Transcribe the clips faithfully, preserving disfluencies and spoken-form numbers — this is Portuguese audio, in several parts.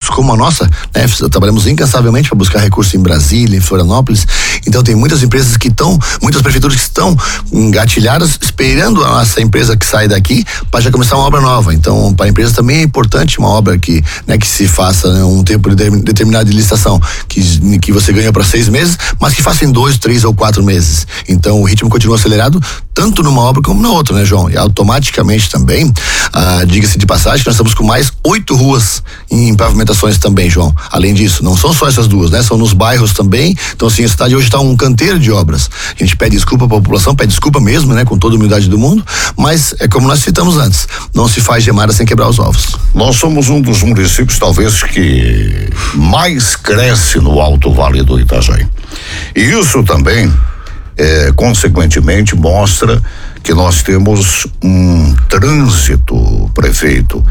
como a nossa, né? Trabalhamos incansavelmente para buscar recursos em Brasília, em Florianópolis. Então tem muitas empresas que estão, muitas prefeituras que estão engatilhadas, esperando a nossa empresa que sai daqui para já começar uma obra nova. Então, para a empresa também é importante uma obra que, né, que se faça, né, um tempo determinado de licitação, que, que você ganha para seis meses, mas que faça em dois, três ou quatro meses. Então, o ritmo continua acelerado, tanto numa obra como na outra, né, João? E automaticamente também, ah, diga-se de passagem, nós estamos com mais oito ruas em pavimentações também, João. Além disso, não são só essas duas, né? São nos bairros também. Então, assim, a cidade hoje está um canteiro de obras. A gente pede desculpa para a população, pede desculpa mesmo, né? Com toda a humildade do mundo, mas é como nós citamos antes, não se faz gemada sem quebrar os ovos. Nós somos um dos municípios, talvez, que mais cresce no Alto Vale do Itajaí. E isso também, é, consequentemente, mostra que nós temos um trânsito, prefeito,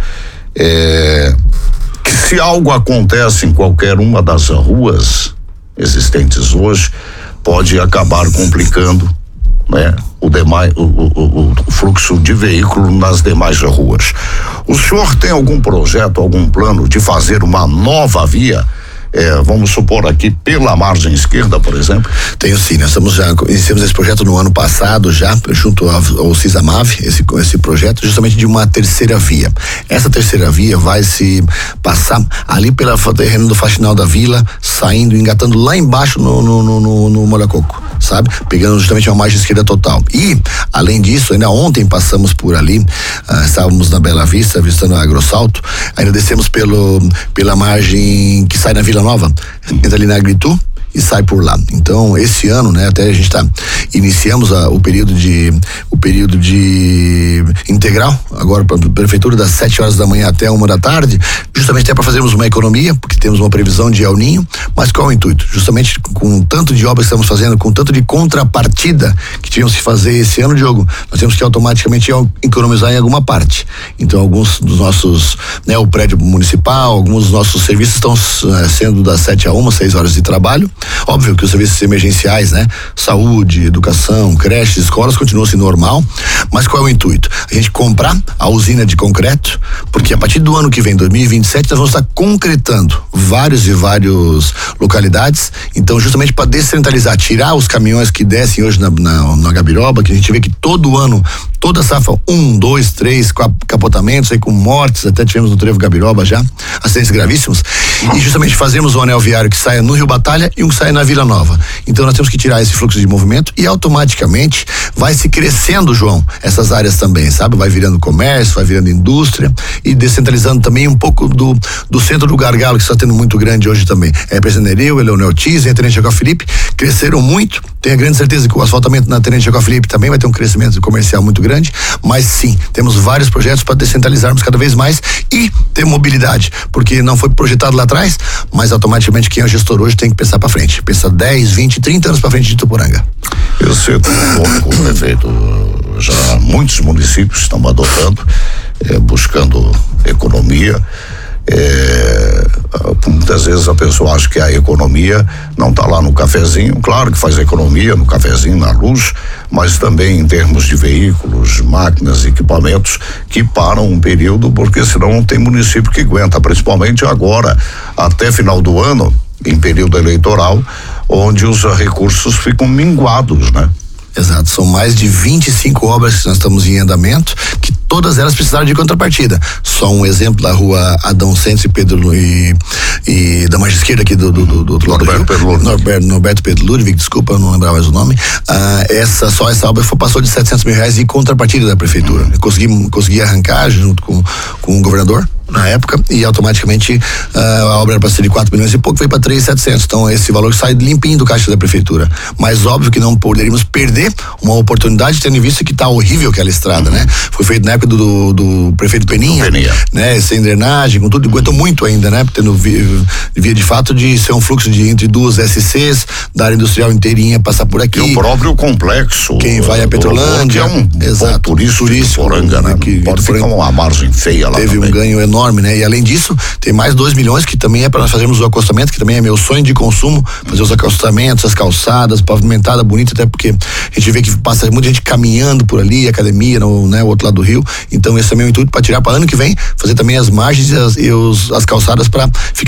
é, que se algo acontece em qualquer uma das ruas existentes hoje, pode acabar complicando, né, o, demais, o, o, o fluxo de veículo nas demais ruas. O senhor tem algum projeto, algum plano de fazer uma nova via? É, vamos supor aqui pela margem esquerda, por exemplo? Tenho sim, nós estamos já, iniciamos esse projeto no ano passado já, junto ao, ao CISAMAV, esse, esse projeto justamente de uma terceira via. Essa terceira via vai se passar ali pela terreno do Faxinal da Vila, saindo, engatando lá embaixo no, no, no, no, no Molhacoco, sabe? Pegando justamente uma margem esquerda total. E, além disso, ainda ontem passamos por ali, ah, estávamos na Bela Vista, visitando a Grossalto, ainda descemos pelo, pela margem que sai na Vila Nova, entra ali na Agritu e sai por lá. Então, esse ano, né, até a gente tá, iniciamos a, o período de, o período de integral, agora para a prefeitura, das sete horas da manhã até uma da tarde, justamente até para fazermos uma economia, porque temos uma previsão de El Ninho, mas qual é o intuito? Justamente com o tanto de obras que estamos fazendo, com o tanto de contrapartida que tínhamos que fazer esse ano, Diogo, nós temos que automaticamente economizar em alguma parte. Então, alguns dos nossos, né, o prédio municipal, alguns dos nossos serviços estão uh, sendo das sete a uma, seis horas de trabalho. Óbvio que os serviços emergenciais, né? Saúde, educação, creches, escolas continuam sendo normal, mas qual é o intuito? A gente comprar a usina de concreto, porque a partir do ano que vem, dois mil e vinte e sete, nós vamos estar concretando vários e vários localidades, então justamente para descentralizar, tirar os caminhões que descem hoje na, na, na Gabiroba, que a gente vê que todo ano, toda safra, um, dois, três capotamentos, aí com mortes, até tivemos no Trevo Gabiroba já, acidentes gravíssimos, e justamente fazemos um anel viário que saia no Rio Batalha e um que saia na Vila Nova. Então nós temos que tirar esse fluxo de movimento e automaticamente vai se crescendo, João, essas áreas também, sabe? Vai virando comércio, vai virando indústria e descentralizando também um pouco do, do centro do gargalo, que está tendo muito grande hoje também. É Presidente Nereu, Leonel Tiz, Tenente Jacob Felipe, cresceram muito. Tenho a grande certeza que o asfaltamento na Tenente Jacob Felipe também vai ter um crescimento comercial muito grande, mas sim, temos vários projetos para descentralizarmos cada vez mais e ter mobilidade, porque não foi projetado lá atrás, mas automaticamente quem é o gestor hoje tem que pensar para frente, pensar dez, vinte, trinta anos para frente de Ituporanga. Eu sei um pouco, prefeito, já muitos municípios estão adotando, é, buscando economia. É, muitas vezes a pessoa acha que a economia não está lá no cafezinho, claro que faz economia no cafezinho, na luz, mas também em termos de veículos, máquinas, equipamentos que param um período, porque senão não tem município que aguenta, principalmente agora, até final do ano, em período eleitoral, onde os recursos ficam minguados, né? Exato, são mais de vinte e cinco obras que nós estamos em andamento, que todas elas precisaram de contrapartida. Só um exemplo da rua Adão Santos e Pedro e, e da margem esquerda aqui do, do, do, do outro lado do Rio, Norberto, Norberto Pedro Ludwig, desculpa, eu não lembrava mais o nome. Ah, essa, só essa obra foi, passou de setecentos mil reais em contrapartida da prefeitura. Eu consegui, consegui arrancar junto com, com o governador na época, e automaticamente uh, a obra era para ser de quatro milhões e pouco, veio para três mil e setecentos. Então esse valor sai limpinho do caixa da prefeitura. Mas óbvio que não poderíamos perder uma oportunidade, tendo em vista que está horrível aquela estrada, uhum. né? Foi feito na época do, do, do prefeito Peninha, Peninha, né? Sem drenagem, com tudo, aguentou muito ainda, né? Tendo via, via de fato de ser um fluxo de entre duas S Cs, da área industrial inteirinha, passar por aqui. E o próprio complexo. Quem vai a Petrolândia. Que é um exato, turístico, turístico de Poranga, né? Que, pode ficar uma margem feia lá teve também. Um ganho enorme. Enorme, né? E além disso, tem mais dois milhões que também é para nós fazermos o acostamento, que também é meu sonho de consumo, fazer os acostamentos, as calçadas, pavimentada, bonita, até porque a gente vê que passa muita gente caminhando por ali, academia, no, né, o outro lado do rio. Então esse é meu intuito para tirar para ano que vem, fazer também as margens e as, e os, as calçadas para ficar